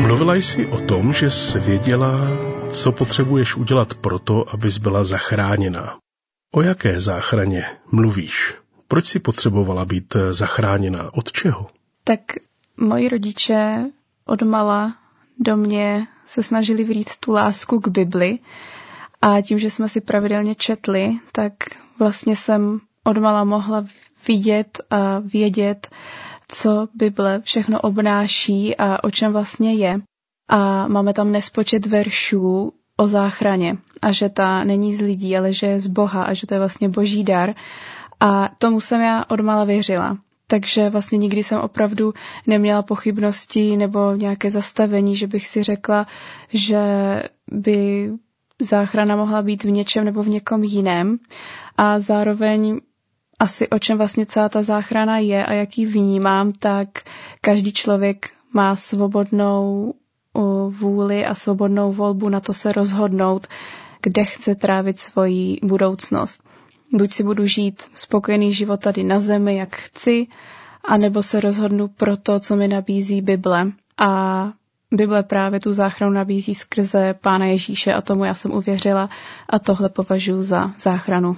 Mluvila jsi o tom, že jsi věděla, co potřebuješ udělat proto, abys byla zachráněna. O jaké záchraně mluvíš? Proč jsi potřebovala být zachráněna? Od čeho? Tak moji rodiče odmala do mě se snažili vlít tu lásku k Bibli a tím, že jsme si pravidelně četli, tak vlastně jsem odmala mohla vidět a vědět, co Bible všechno obnáší a o čem vlastně je. A máme tam nespočet veršů o záchraně a že ta není z lidí, ale že je z Boha a že to je vlastně boží dar. A tomu jsem já odmala věřila. Takže vlastně nikdy jsem opravdu neměla pochybnosti nebo nějaké zastavení, že bych si řekla, že by záchrana mohla být v něčem nebo v někom jiném. A zároveň asi o čem vlastně celá ta záchrana je a jak ji vnímám, tak každý člověk má svobodnou vůli a svobodnou volbu na to se rozhodnout, kde chce trávit svoji budoucnost. Buď si budu žít spokojený život tady na zemi, jak chci, anebo se rozhodnu pro to, co mi nabízí Bible. A Bible právě tu záchranu nabízí skrze Pána Ježíše a tomu já jsem uvěřila a tohle považuji za záchranu.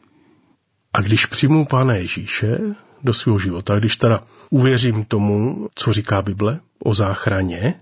A když přijmu Pána Ježíše do svého života, když teda uvěřím tomu, co říká Bible o záchraně,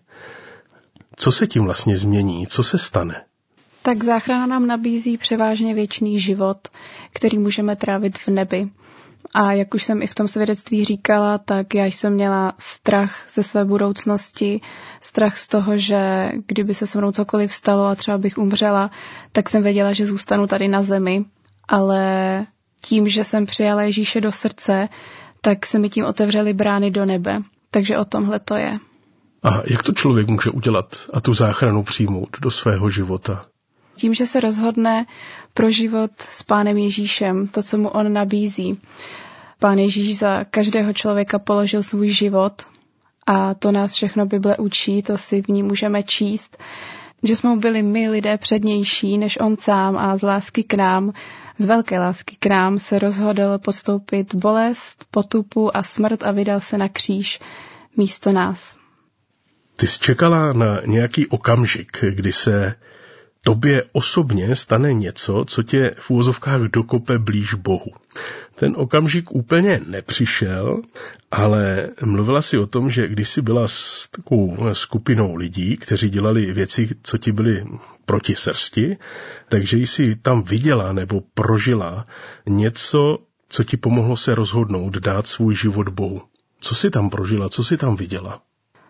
co se tím vlastně změní, co se stane? Tak záchrana nám nabízí převážně věčný život, který můžeme trávit v nebi. A jak už jsem i v tom svědectví říkala, tak já jsem měla strach ze své budoucnosti, strach z toho, že kdyby se se mnou cokoliv stalo a třeba bych umřela, tak jsem věděla, že zůstanu tady na zemi. Ale tím, že jsem přijala Ježíše do srdce, tak se mi tím otevřely brány do nebe. Takže o tomhle to je. A jak to člověk může udělat a tu záchranu přijmout do svého života? Tím, že se rozhodne pro život s Pánem Ježíšem, to, co mu on nabízí. Pán Ježíš za každého člověka položil svůj život a to nás všechno Bible učí, to si v ní můžeme číst, že jsme mu byli my lidé přednější než on sám a z lásky k nám, z velké lásky k nám se rozhodl podstoupit bolest, potupu a smrt a vydal se na kříž místo nás. Ty jsi čekala na nějaký okamžik, kdy se tobě osobně stane něco, co tě v uvozovkách dokope blíž Bohu. Ten okamžik úplně nepřišel, ale mluvila si o tom, že když jsi byla s takovou skupinou lidí, kteří dělali věci, co ti byly proti srsti, takže jsi tam viděla nebo prožila něco, co ti pomohlo se rozhodnout, dát svůj život Bohu. Co jsi tam prožila, co jsi tam viděla?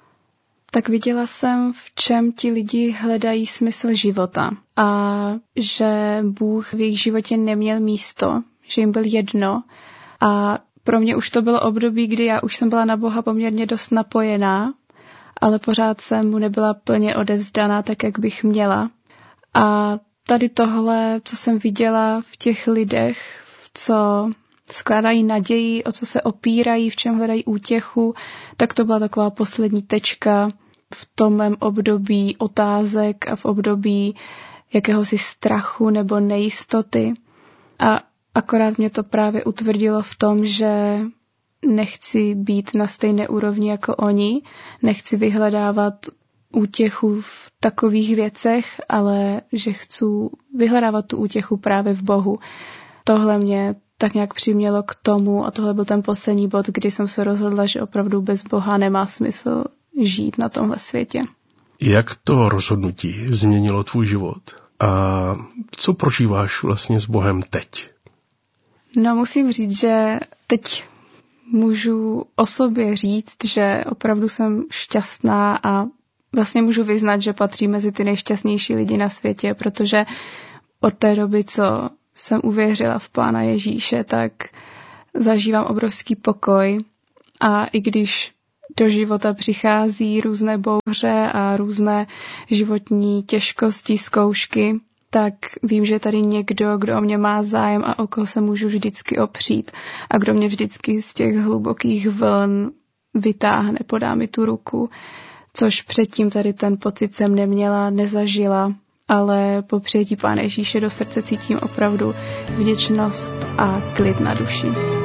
Tak viděla jsem, v čem ti lidi hledají smysl života a že Bůh v jejich životě neměl místo, že jim byl jedno a pro mě už to bylo období, kdy já už jsem byla na Boha poměrně dost napojená, ale pořád jsem mu nebyla plně odevzdaná tak, jak bych měla. A tady tohle, co jsem viděla v těch lidech, v co skládají naději, o co se opírají, v čem hledají útěchu, tak to byla taková poslední tečka v tom mém období otázek a v období jakéhosi strachu nebo nejistoty. A akorát mě to právě utvrdilo v tom, že nechci být na stejné úrovni jako oni, nechci vyhledávat útěchu v takových věcech, ale že chci vyhledávat tu útěchu právě v Bohu. Tohle mě tak nějak přimělo k tomu a tohle byl ten poslední bod, kdy jsem se rozhodla, že opravdu bez Boha nemá smysl žít na tomhle světě. Jak to rozhodnutí změnilo tvůj život? A co prožíváš vlastně s Bohem teď? No musím říct, že teď můžu o sobě říct, že opravdu jsem šťastná a vlastně můžu vyznat, že patří mezi ty nejšťastnější lidi na světě, protože od té doby, co jsem uvěřila v Pána Ježíše, tak zažívám obrovský pokoj a i když do života přichází různé bouře a různé životní těžkosti, zkoušky, tak vím, že je tady někdo, kdo o mě má zájem a o koho se můžu vždycky opřít a kdo mě vždycky z těch hlubokých vln vytáhne, podá mi tu ruku, což předtím tady ten pocit jsem neměla, nezažila, ale po přijetí Pána Ježíše do srdce cítím opravdu vděčnost a klid na duši.